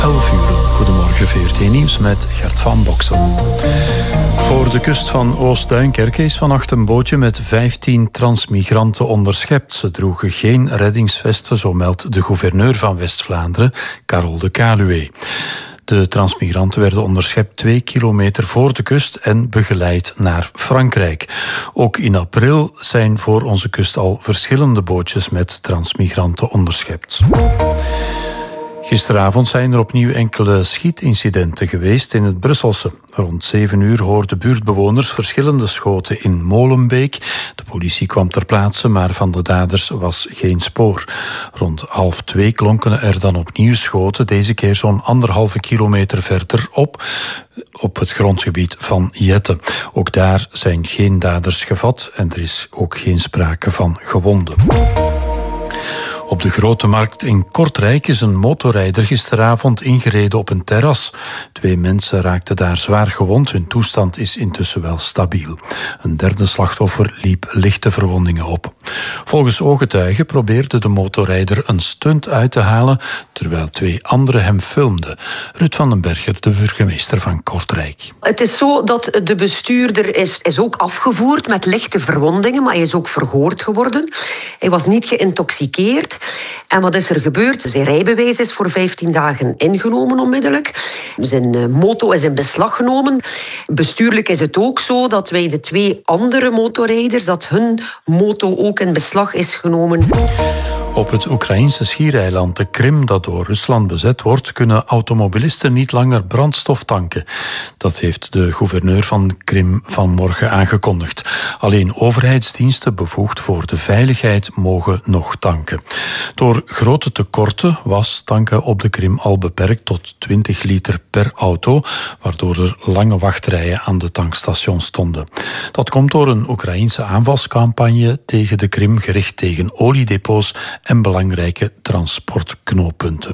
11 uur. Goedemorgen, VRT Nieuws met Gert van Boksel. Voor de kust van Oost-Duinkerke is vannacht een bootje met 15 transmigranten onderschept. Ze droegen geen reddingsvesten, zo meldt de gouverneur van West-Vlaanderen, Carol de Caluwe. De transmigranten werden onderschept 2 kilometer voor de kust en begeleid naar Frankrijk. Ook in april zijn voor onze kust al verschillende bootjes met transmigranten onderschept. Gisteravond zijn er opnieuw enkele schietincidenten geweest in het Brusselse. Rond 7 uur hoorden buurtbewoners verschillende schoten in Molenbeek. De politie kwam ter plaatse, maar van de daders was geen spoor. Rond 1:30 klonken er dan opnieuw schoten, deze keer zo'n 1,5 kilometer verderop, op het grondgebied van Jette. Ook daar zijn geen daders gevat en er is ook geen sprake van gewonden. Op de Grote Markt in Kortrijk is een motorrijder gisteravond ingereden op een terras. 2 mensen raakten daar zwaar gewond. Hun toestand is intussen wel stabiel. Een derde slachtoffer liep lichte verwondingen op. Volgens ooggetuigen probeerde de motorrijder een stunt uit te halen, terwijl 2 anderen hem filmden. Ruud van den Berger, de burgemeester van Kortrijk. Het is zo dat de bestuurder is ook afgevoerd met lichte verwondingen, maar hij is ook verhoord geworden. Hij was niet geïntoxiceerd. En wat is er gebeurd? Zijn rijbewijs is voor 15 dagen ingenomen onmiddellijk. Zijn moto is in beslag genomen. Bestuurlijk is het ook zo dat wij de 2 andere motorrijders, dat hun moto ook in beslag is genomen. Op het Oekraïnse schiereiland de Krim, dat door Rusland bezet wordt, kunnen automobilisten niet langer brandstof tanken. Dat heeft de gouverneur van Krim vanmorgen aangekondigd. Alleen overheidsdiensten bevoegd voor de veiligheid mogen nog tanken. Door grote tekorten was tanken op de Krim al beperkt tot 20 liter per auto, waardoor er lange wachtrijen aan de tankstations stonden. Dat komt door een Oekraïnse aanvalscampagne tegen de Krim, gericht tegen oliedepots en belangrijke transportknooppunten.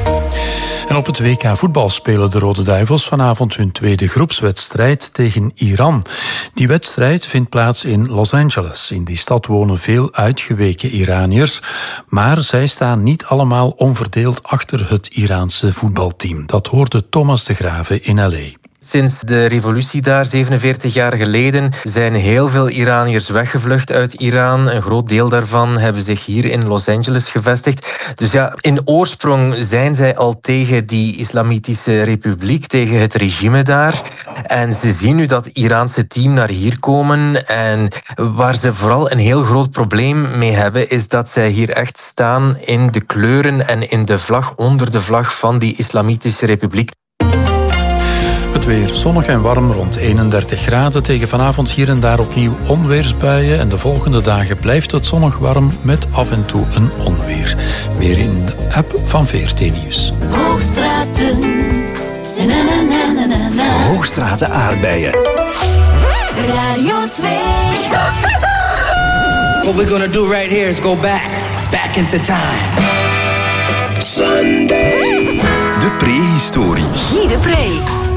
En op het WK voetbal spelen de Rode Duivels vanavond hun tweede groepswedstrijd tegen Iran. Die wedstrijd vindt plaats in Los Angeles. In die stad wonen veel uitgeweken Iraniërs, maar zij staan niet allemaal onverdeeld achter het Iraanse voetbalteam. Dat hoorde Thomas de Grave in L.A. Sinds de revolutie daar, 47 jaar geleden, zijn heel veel Iraniërs weggevlucht uit Iran. Een groot deel daarvan hebben zich hier in Los Angeles gevestigd. Dus ja, in oorsprong zijn zij al tegen die Islamitische Republiek, tegen het regime daar. En ze zien nu dat Iraanse team naar hier komen. En waar ze vooral een heel groot probleem mee hebben, is dat zij hier echt staan in de kleuren en in de vlag, onder de vlag van die Islamitische Republiek. Het weer zonnig en warm rond 31 graden. Tegen vanavond hier en daar opnieuw onweersbuien. En de volgende dagen blijft het zonnig warm met af en toe een onweer. Meer in de app van VRT Nieuws. Hoogstraten. Hoogstraten aardbeien. Radio 2. What we're gonna do right here is go back into time. Sunday. De prehistorie. Guy de Pre.